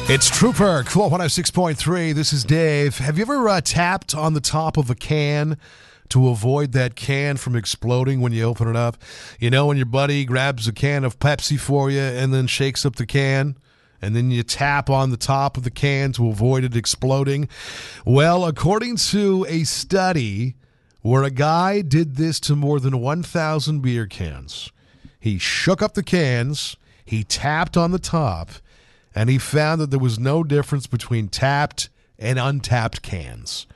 It's Trooper, Cool 106.3. This is Dave. Have you ever tapped on the top of a can to avoid that can from exploding when you open it up? You know, when your buddy grabs a can of Pepsi for you and then shakes up the can, and then you tap on the top of the can to avoid it exploding? Well, according to a study where a guy did this to more than 1,000 beer cans, he shook up the cans, he tapped on the top, and he found that there was no difference between tapped and untapped cans.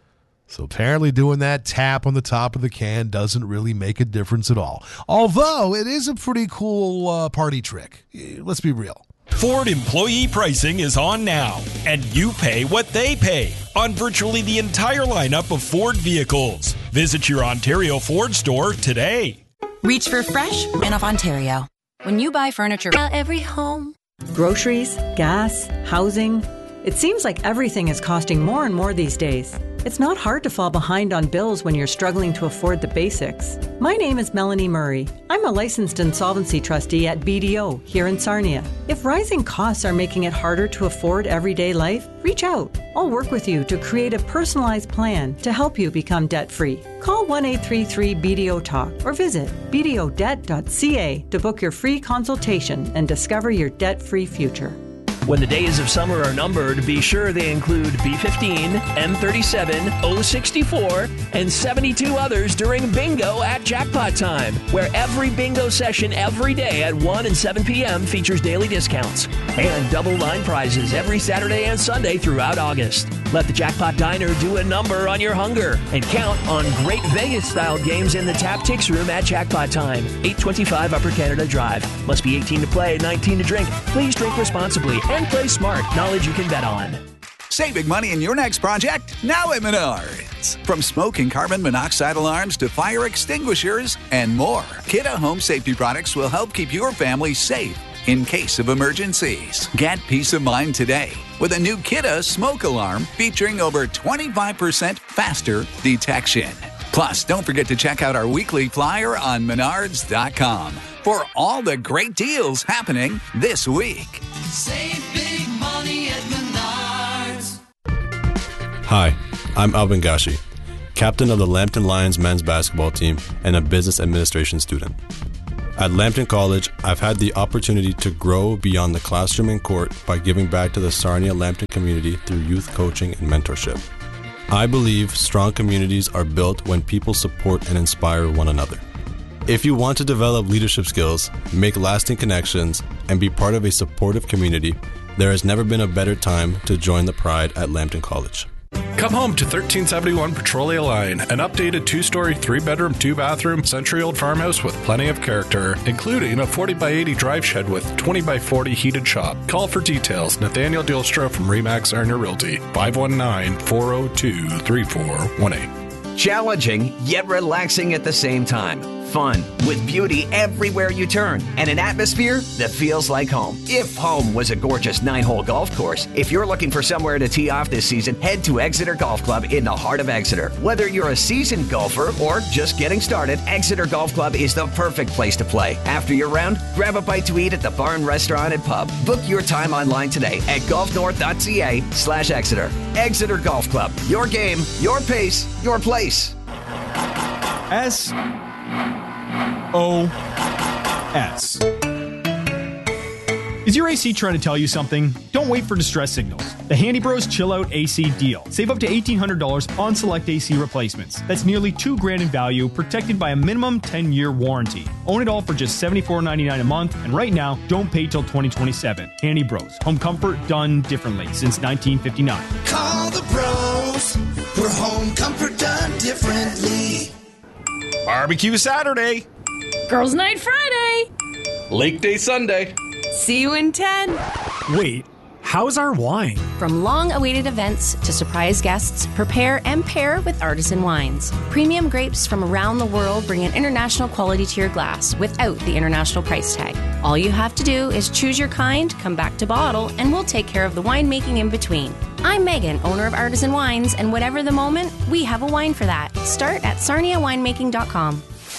So apparently doing that tap on the top of the can doesn't really make a difference at all. Although it is a pretty cool party trick. Let's be real. Ford employee pricing is on now, and you pay what they pay on virtually the entire lineup of Ford vehicles. Visit your Ontario Ford store today. Reach for fresh and of Ontario. When you buy furniture, every home. Groceries, gas, housing. It seems like everything is costing more and more these days. It's not hard to fall behind on bills when you're struggling to afford the basics. My name is Melanie Murray. I'm a licensed insolvency trustee at BDO here in Sarnia. If rising costs are making it harder to afford everyday life, reach out. I'll work with you to create a personalized plan to help you become debt-free. Call 1-833-BDO-TALK or visit bdodebt.ca to book your free consultation and discover your debt-free future. When the days of summer are numbered, be sure they include B15, M37, O64, and 72 others during bingo at Jackpot Time, where every bingo session every day at 1 and 7 p.m. features daily discounts and double line prizes every Saturday and Sunday throughout August. Let the Jackpot Diner do a number on your hunger and count on great Vegas-style games in the Tap Tix Room at Jackpot Time, 825 Upper Canada Drive. Must be 18 to play, 19 to drink. Please drink responsibly and play smart. Knowledge you can bet on. Save big money in your next project now at Menards. From smoke and carbon monoxide alarms to fire extinguishers and more, Kidde Home Safety products will help keep your family safe in case of emergencies. Get peace of mind today with a new Kidde smoke alarm featuring over 25% faster detection. Plus, don't forget to check out our weekly flyer on Menards.com for all the great deals happening this week. Save big money at Menards. Hi, I'm Alvin Gashi, captain of the Lambton Lions men's basketball team and a business administration student. At Lambton College, I've had the opportunity to grow beyond the classroom and court by giving back to the Sarnia-Lambton community through youth coaching and mentorship. I believe strong communities are built when people support and inspire one another. If you want to develop leadership skills, make lasting connections, and be part of a supportive community, there has never been a better time to join the Pride at Lambton College. Come home to 1371 Petrolia Line, an updated 2-story, 3-bedroom, 2-bathroom, century-old farmhouse with plenty of character, including a 40x80 drive shed with 20x40 heated shop. Call for details. Nathaniel Dilstra from Remax Sarnia Realty, 519-402-3418. Challenging, yet relaxing at the same time. Fun, with beauty everywhere you turn, and an atmosphere that feels like home. If home was a gorgeous 9-hole golf course, if you're looking for somewhere to tee off this season, head to Exeter Golf Club in the heart of Exeter. Whether you're a seasoned golfer or just getting started, Exeter Golf Club is the perfect place to play. After your round, grab a bite to eat at the Barn Restaurant and Pub. Book your time online today at golfnorth.ca/Exeter. Exeter Golf Club. Your game, your pace, your place. SOS. Is your AC trying to tell you something? Don't wait for distress signals. The Handy Bros Chill Out AC deal. Save up to $1,800 on select AC replacements. That's nearly $2,000 in value, protected by a minimum 10-year warranty. Own it all for just $74.99 a month, and right now, don't pay till 2027. Handy Bros. Home comfort done differently since 1959. Call the pros for home comfort done differently. Barbecue Saturday. Girls' Night Friday. Lake Day Sunday. See you in 10. Wait, how's our wine? From long-awaited events to surprise guests, prepare and pair with Artisan Wines. Premium grapes from around the world bring an international quality to your glass without the international price tag. All you have to do is choose your kind, come back to bottle, and we'll take care of the winemaking in between. I'm Megan, owner of Artisan Wines, and whatever the moment, we have a wine for that. Start at sarniawinemaking.com.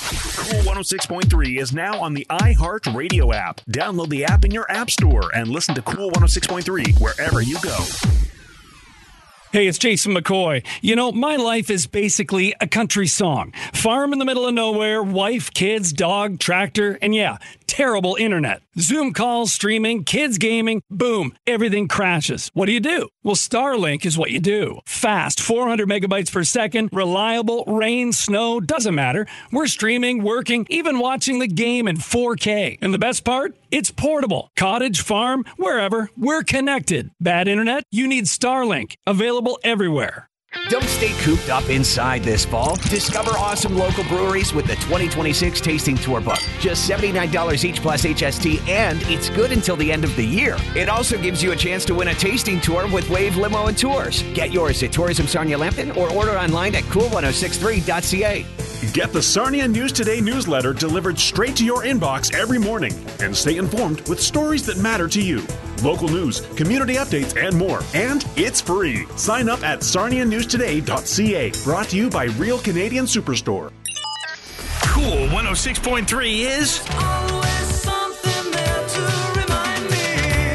Cool 106.3 is now on the iHeartRadio app. Download the app in your app store and listen to Cool 106.3 wherever you go. Hey, it's Jason McCoy. You know, my life is basically a country song. Farm in the middle of nowhere, wife, kids, dog, tractor, and yeah, terrible internet. Zoom calls, streaming, kids gaming, boom, everything crashes. What do? Well, Starlink is what you do. Fast, 400 megabytes per second, reliable, rain, snow, doesn't matter. We're streaming, working, even watching the game in 4K. And the best part? It's portable. Cottage, farm, wherever, we're connected. Bad internet? You need Starlink. Available everywhere. Don't stay cooped up inside this fall. Discover awesome local breweries with the 2026 Tasting Tour book. Just $79 each plus HST, and it's good until the end of the year. It also gives you a chance to win a tasting tour with Wave Limo and Tours. Get yours at Tourism Sarnia Lambton or order online at cool1063.ca. Get the Sarnia News Today newsletter delivered straight to your inbox every morning and stay informed with stories that matter to you. Local news, community updates, and more. And it's free. Sign up at sarnianewstoday.ca. Brought to you by Real Canadian Superstore. Cool 106.3 is... Always something there to remind me.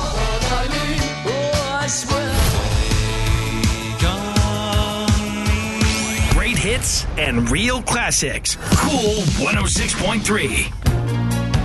Oh, I swear. Great hits and real classics. Cool 106.3.